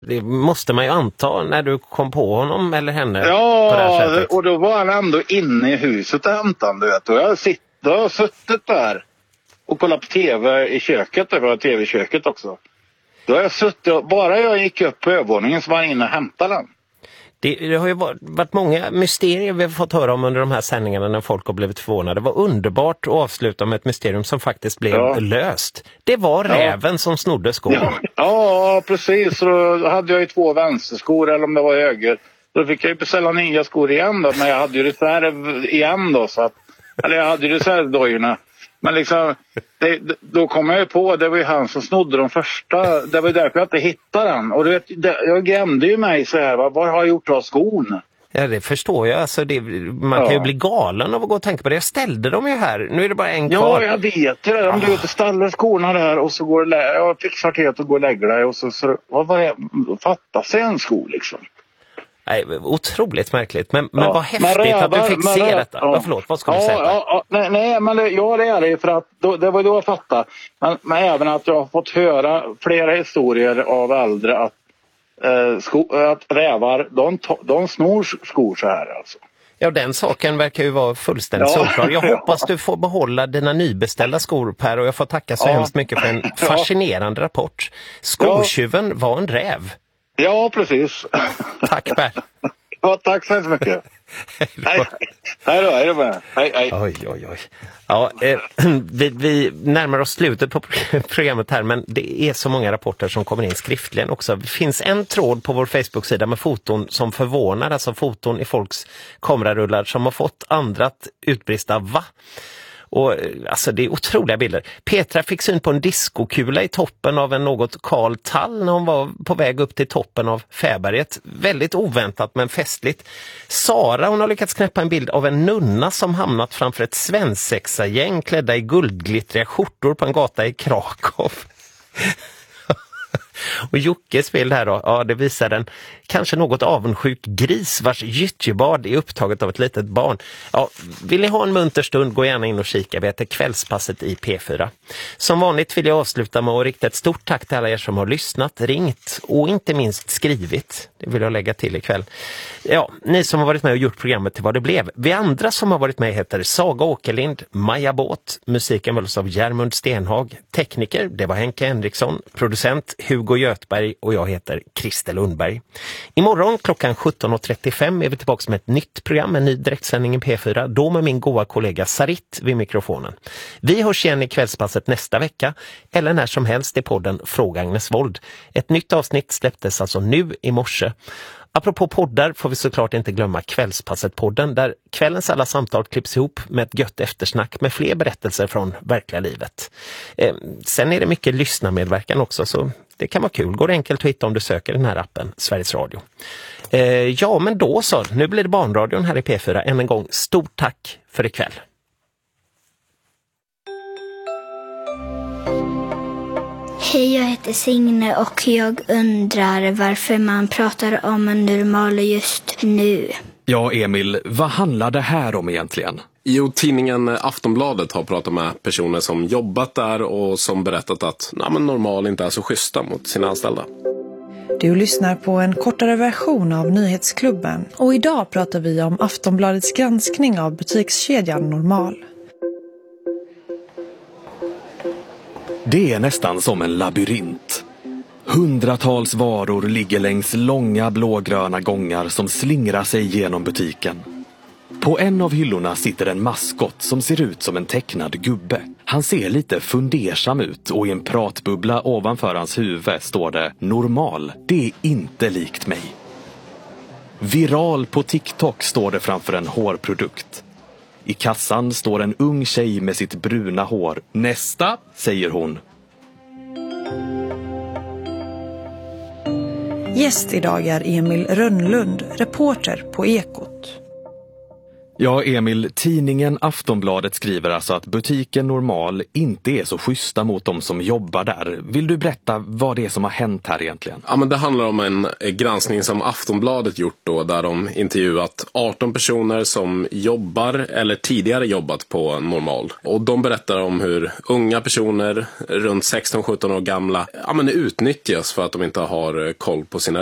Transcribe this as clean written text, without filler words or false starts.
Det måste man ju anta när du kom på honom eller henne. Ja, på det här sättet. Och då var han ändå inne i huset och hämtade, du vet. Och jag har suttit där och kollat på tv i köket. Det var tv i köket också. Då har jag suttit, bara jag gick upp på övervåningen så var han inne och hämtade den. Det har ju varit många mysterier vi har fått höra om under de här sändningarna när folk har blivit förvånade. Det var underbart att avsluta med ett mysterium som faktiskt blev löst. Det var räven som snodde skor. Ja, precis. Så då hade jag ju 2 vänsterskor eller om det var höger. Då fick jag ju beställa nya skor igen då. Men jag hade ju reserv igen då. Eller jag hade ju reservdojorna. Men liksom, då kom jag ju på, det var ju han som snodde de första. Det var ju därför jag inte hittade den. Och du vet, jag grämde ju mig så här, vad har jag gjort av skon? Ja, det förstår jag. Alltså man kan ju bli galen av att gå och tänka på det. Jag ställde dem ju här. Nu är det bara en kvar. Ja, jag vet det. Om du ställer skorna där och så går det... Jag fick sorterat och gå och lägga dig. Och så vad var det? Fattas en sko liksom. Nej, otroligt märkligt. Men vad häftigt att du fick se detta. Förlåt, vad ska du säga? Nej, men det är det för att det var då jag fattade. Men även att jag har fått höra flera historier av äldre att rävar, de snor skor så här alltså. Ja, den saken verkar ju vara fullständigt solklar. Jag hoppas du får behålla dina nybeställda skor, Per, och jag får tacka så hemskt mycket för en fascinerande rapport. Skotjuven var en räv. Ja, precis. Tack, Per. Ja, tack så mycket. Hej då, hej då. Hej. Oj. Ja, vi närmar oss slutet på programmet här, men det är så många rapporter som kommer in skriftligen också. Det finns en tråd på vår Facebook-sida med foton som förvånar, alltså foton i folks kamerarullar som har fått andra att utbrista va? Och alltså det är otroliga bilder. Petra fick syn på en diskokula i toppen av en något kal tall när hon var på väg upp till toppen av Fäberget. Väldigt oväntat men festligt. Sara, hon har lyckats knäppa en bild av en nunna som hamnat framför ett svensexagäng klädda i guldglittriga skjortor på en gata i Krakow. Och Jockes bild här då, ja, det visar en kanske något avundsjuk gris vars gyttjebad är upptaget av ett litet barn. Ja, vill ni ha en munter stund, gå gärna in och kika. Vi heter Kvällspasset i P4. Som vanligt vill jag avsluta med att rikta ett stort tack till alla er som har lyssnat, ringt och inte minst skrivit. Det vill jag lägga till ikväll. Ja, ni som har varit med och gjort programmet till vad det blev. Vi andra som har varit med heter Saga Åkerlind, Maja Båt, musiken väls av Järmund Stenhag, tekniker, det var Henke Henriksson, producent Hugo Götberg och jag heter Christer Lundberg. Imorgon klockan 17.35 är vi tillbaka med ett nytt program, en ny direktsändning i P4, då med min goda kollega Sarit vid mikrofonen. Vi hörs igen i Kvällspasset nästa vecka, eller när som helst i podden Fråga Agnes Wold. Ett nytt avsnitt släpptes alltså nu i morse. Apropå poddar får vi såklart inte glömma Kvällspasset-podden där kvällens alla samtal klipps ihop med ett gött eftersnack med fler berättelser från verkliga livet. Sen är det mycket lyssnarmedverkan också, så det kan vara kul. Går enkelt att hitta om du söker den här appen, Sveriges Radio. Ja, men då så. Nu blir det barnradion här i P4. Än en gång, stort tack för ikväll. Hej, jag heter Signe och jag undrar varför man pratar om en normal just nu. Ja, Emil, vad handlar det här om egentligen? Jo, tidningen Aftonbladet har pratat med personer som jobbat där och som berättat att normal inte är så schyssta mot sina anställda. Du lyssnar på en kortare version av Nyhetsklubben och idag pratar vi om Aftonbladets granskning av butikskedjan Normal. Det är nästan som en labyrint. Hundratals varor ligger längs långa blågröna gångar som slingrar sig genom butiken. På en av hyllorna sitter en maskott som ser ut som en tecknad gubbe. Han ser lite fundersam ut och i en pratbubbla ovanför hans huvud står det normal, det är inte likt mig. Viral på TikTok står det framför en hårprodukt. I kassan står en ung tjej med sitt bruna hår. Nästa, säger hon. Gäst idag är Emil Rönnlund, reporter på Ekot. Ja, Emil, tidningen Aftonbladet skriver alltså att butiken Normal inte är så schyssta mot de som jobbar där. Vill du berätta vad det är som har hänt här egentligen? Ja, men det handlar om en granskning som Aftonbladet gjort då, där de intervjuat 18 personer som jobbar eller tidigare jobbat på Normal. Och de berättar om hur unga personer runt 16-17 år gamla utnyttjas för att de inte har koll på sina